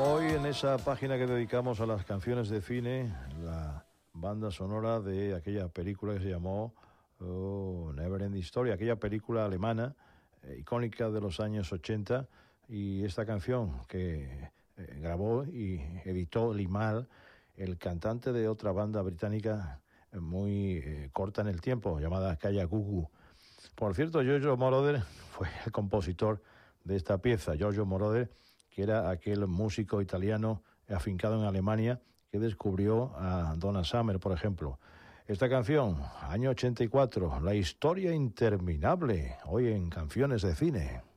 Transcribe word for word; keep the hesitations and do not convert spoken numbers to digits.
Hoy en esa página que dedicamos a las canciones de cine, la banda sonora de aquella película que se llamó oh, Never Ending Story, aquella película alemana eh, icónica de los años ochenta, y esta canción que eh, grabó y editó Limahl, el cantante de otra banda británica eh, muy eh, corta en el tiempo, llamada Kaya Gugu. Por cierto, Giorgio Moroder fue el compositor de esta pieza. Giorgio Moroder, que era aquel músico italiano afincado en Alemania que descubrió a Donna Summer, por ejemplo. Esta canción, año ochenta y cuatro, La historia interminable, hoy en Canciones de Cine.